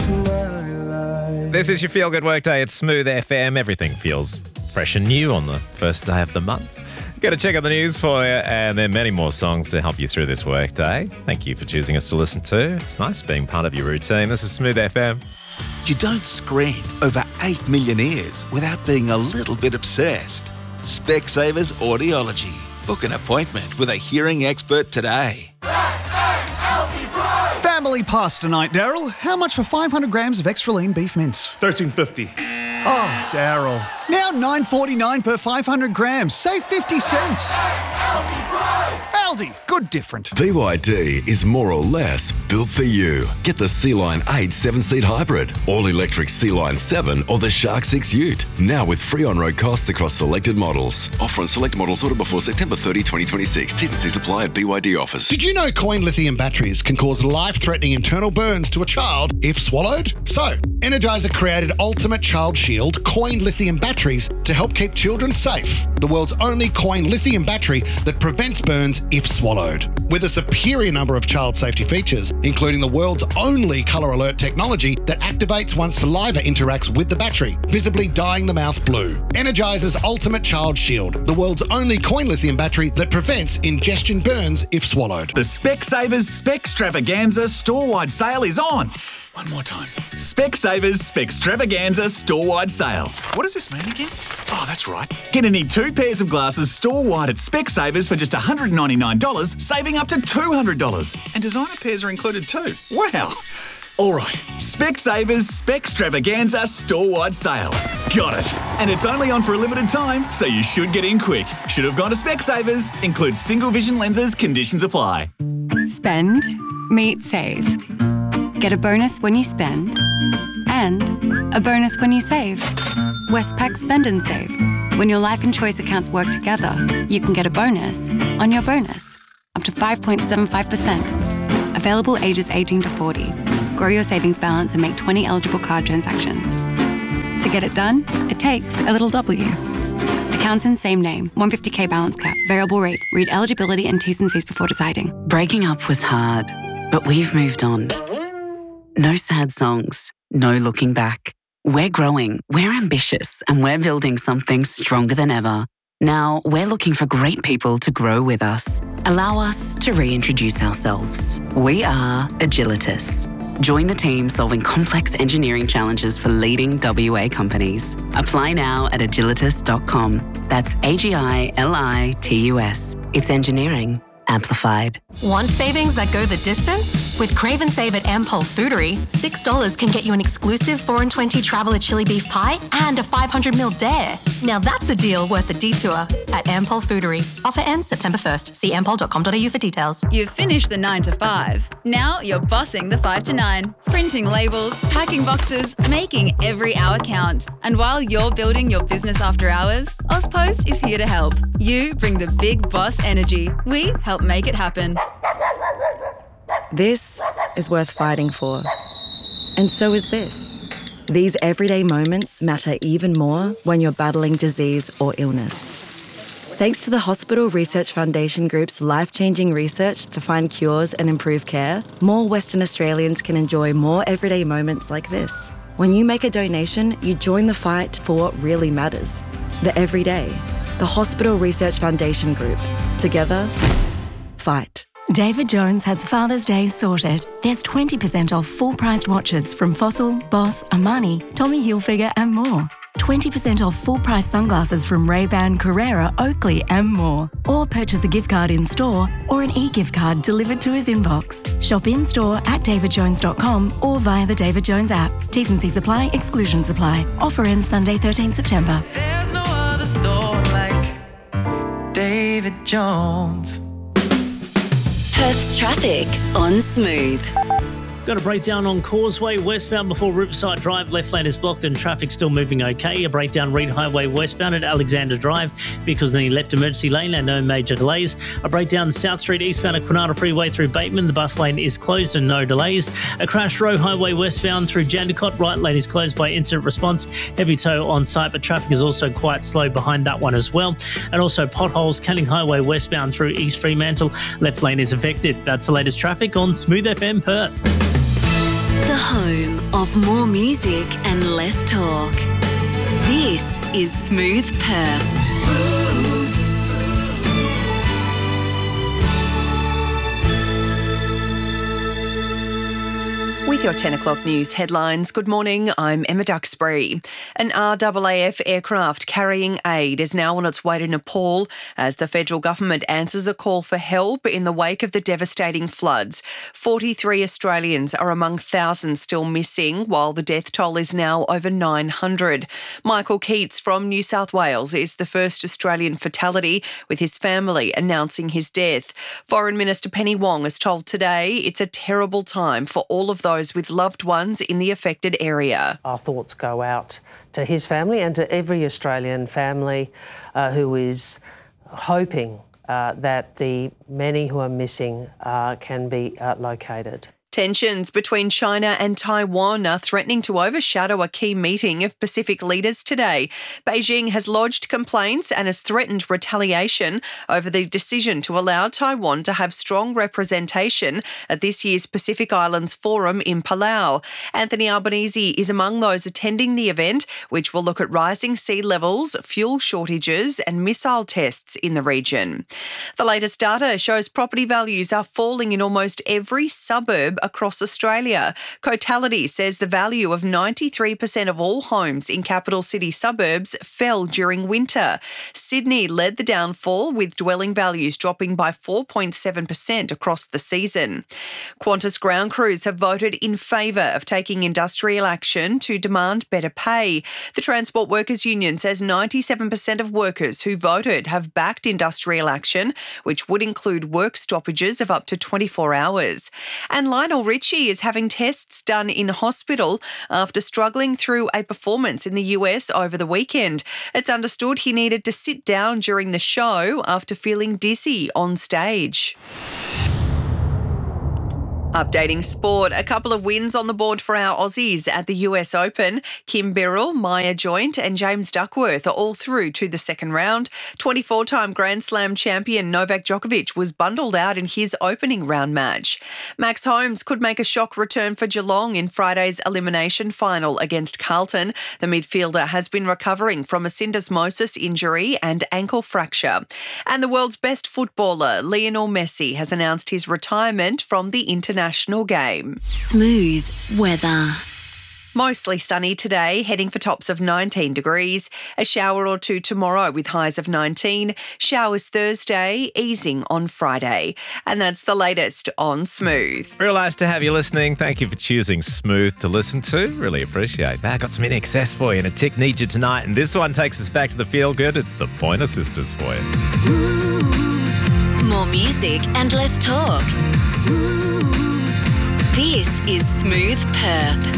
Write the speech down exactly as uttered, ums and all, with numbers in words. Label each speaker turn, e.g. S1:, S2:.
S1: This is your Feel Good Workday. It's Smooth F M. Everything feels fresh and new on the first day of the month. Got to check out the news for you, and there are many more songs to help you through this workday. Thank you for choosing us to listen to. It's nice being part of your routine. This is Smooth F M.
S2: You don't screen over eight million ears without being a little bit obsessed. Specsavers Audiology. Book an appointment with a hearing expert today.
S3: Family pasta night, Daryl. How much for five hundred grams of extra lean beef mince?
S4: thirteen fifty.
S3: Oh, Daryl. Now nine forty-nine per five hundred grams. Save fifty cents. Aldi, good different.
S5: B Y D is more or less built for you. Get the Sea-Line eight seven-seat hybrid, all-electric Sea-Line seven or the Shark six Ute. Now with free on-road costs across selected models. Offer on select models ordered before September thirtieth, twenty twenty-six. T's and C's apply at B Y D offers.
S6: Did you know coin lithium batteries can cause life-threatening internal burns to a child if swallowed? So, Energizer created Ultimate Child Shield coin lithium batteries to help keep children safe. The world's only coin lithium battery that prevents burns if swallowed. With a superior number of child safety features, including the world's only colour alert technology that activates once saliva interacts with the battery, visibly dyeing the mouth blue. Energizer's Ultimate Child Shield, the world's only coin lithium battery that prevents ingestion burns if swallowed.
S7: The Specsavers Specstravaganza store-wide sale is on.
S6: One more time.
S7: Specsavers Specstravaganza store-wide sale.
S2: What does this mean again? Oh, that's right.
S7: Get any two pairs of glasses store-wide at Specsavers for just one hundred ninety-nine dollars, saving up to two hundred dollars.
S2: And designer pairs are included too.
S7: Wow. All right, Specsavers Specstravaganza store-wide sale. Got it. And it's only on for a limited time, so you should get in quick. Should have gone to Specsavers. Includes single vision lenses. Conditions apply.
S8: Spend, meet, save. Get a bonus when you spend, and a bonus when you save. Westpac Spend and Save. When your life and choice accounts work together, you can get a bonus on your bonus, up to five point seven five percent. Available ages eighteen to forty. Grow your savings balance and make twenty eligible card transactions. To get it done, it takes a little W. Accounts in same name, one hundred fifty thousand balance cap, variable rate. Read eligibility and T's and C's before deciding.
S9: Breaking up was hard, but we've moved on. No sad songs, no looking back. We're growing, we're ambitious, and we're building something stronger than ever. Now, we're looking for great people to grow with us. Allow us to reintroduce ourselves. We are Agilitas. Join the team solving complex engineering challenges for leading W A companies. Apply now at agilitas dot com. That's A G I L I T U S. It's engineering amplified.
S10: Want savings that go the distance? With Crave and Save at Ampol Foodery, six dollars can get you an exclusive four and twenty Traveller chili beef pie and a five hundred milliliter dare. Now that's a deal worth a detour at Ampol Foodery. Offer ends September first. See ampol dot com dot a u for details.
S11: You've finished the nine to five. Now you're bossing the five to nine. Printing labels, packing boxes, making every hour count. And while you're building your business after hours, Ozpost is here to help. You bring the big boss energy. We help make it happen.
S12: This is worth fighting for. And so is this. These everyday moments matter even more when you're battling disease or illness. Thanks to the Hospital Research Foundation Group's life-changing research to find cures and improve care, more Western Australians can enjoy more everyday moments like this. When you make a donation, you join the fight for what really matters. The everyday. The Hospital Research Foundation Group. Together, fight.
S13: David Jones has Father's Day sorted. There's twenty percent off full-priced watches from Fossil, Boss, Armani, Tommy Hilfiger and more. twenty percent off full-price sunglasses from Ray-Ban, Carrera, Oakley and more. Or purchase a gift card in-store or an e-gift card delivered to his inbox. Shop in-store at david jones dot com or via the David Jones app. T's and C's apply, exclusions apply. Offer ends Sunday, thirteenth September.
S14: There's no other store like David Jones.
S9: Perth's traffic on Smooth.
S15: Got a breakdown on Causeway westbound before Riverside Drive. Left lane is blocked and traffic still moving okay. A breakdown Reed Highway westbound at Alexander Drive because in the left emergency lane and no major delays. A breakdown South Street eastbound at Quinata Freeway through Bateman. The bus lane is closed and no delays. A crash Roe Highway westbound through Jandakot. Right lane is closed by incident response. Heavy tow on site, but traffic is also quite slow behind that one as well. And also potholes Canning Highway westbound through East Fremantle. Left lane is affected. That's the latest traffic on Smooth F M Perth.
S9: The home of more music and less talk. This is Smooth Perth. Smooth.
S4: With your ten o'clock news headlines, good morning, I'm Emma Duxbury. An R A A F aircraft carrying aid is now on its way to Nepal as the federal government answers a call for help in the wake of the devastating floods. forty-three Australians are among thousands still missing, while the death toll is now over nine hundred. Michael Keats from New South Wales is the first Australian fatality, with his family announcing his death. Foreign Minister Penny Wong has told Today it's a terrible time for all of those with loved ones in the affected area.
S16: Our thoughts go out to his family and to every Australian family uh, who is hoping uh, that the many who are missing uh, can be uh, located.
S4: Tensions between China and Taiwan are threatening to overshadow a key meeting of Pacific leaders today. Beijing has lodged complaints and has threatened retaliation over the decision to allow Taiwan to have strong representation at this year's Pacific Islands Forum in Palau. Anthony Albanese is among those attending the event, which will look at rising sea levels, fuel shortages and missile tests in the region. The latest data shows property values are falling in almost every suburb across Australia. Cotality says the value of ninety-three percent of all homes in capital city suburbs fell during winter. Sydney led the downfall, with dwelling values dropping by four point seven percent across the season. Qantas ground crews have voted in favour of taking industrial action to demand better pay. The Transport Workers Union says ninety-seven percent of workers who voted have backed industrial action, which would include work stoppages of up to twenty-four hours. And Lionel Richie is having tests done in hospital after struggling through a performance in the U S over the weekend. It's understood he needed to sit down during the show after feeling dizzy on stage. Updating sport, a couple of wins on the board for our Aussies at the U S Open. Kim Birrell, Maya Joint and James Duckworth are all through to the second round. twenty-four-time Grand Slam champion Novak Djokovic was bundled out in his opening round match. Max Holmes could make a shock return for Geelong in Friday's elimination final against Carlton. The midfielder has been recovering from a syndesmosis injury and ankle fracture. And the world's best footballer, Lionel Messi, has announced his retirement from the international game.
S9: Smooth weather.
S4: Mostly sunny today, heading for tops of nineteen degrees. A shower or two tomorrow with highs of nineteen. Showers Thursday, easing on Friday. And that's the latest on Smooth.
S1: Real nice to have you listening. Thank you for choosing Smooth to listen to. Really appreciate that. Got some In Excess for you and a tick need you tonight. And this one takes us back to the feel good. It's the Pointer Sisters for you.
S9: More music and less talk. This is Smooth Perth.